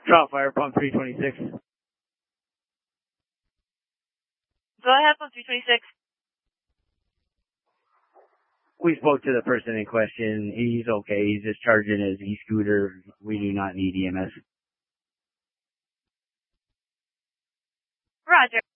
Drop fire, pump 326. Go ahead, pump 326. We spoke to the person in question. He's okay. He's just charging his e-scooter. We do not need EMS. Roger.